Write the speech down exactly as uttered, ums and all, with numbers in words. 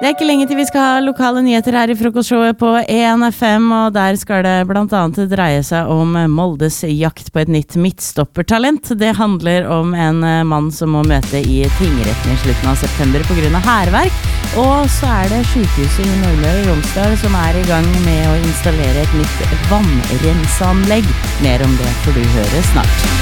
Det er ikke lenge til vi skal ha lokale nyheter her i frokostshowet på E N F M, og der skal det blant annet dreie seg om Moldes jakt på et nytt midtstoppertalent. Det handler om en mann som må møte i tingretten i slutten av september på grunn av hærverk, og så er det sykehuset i Nordmøre og Romsdal som er i gang med å installere et nytt vannrenseanlegg. Mer om det får du høre snart.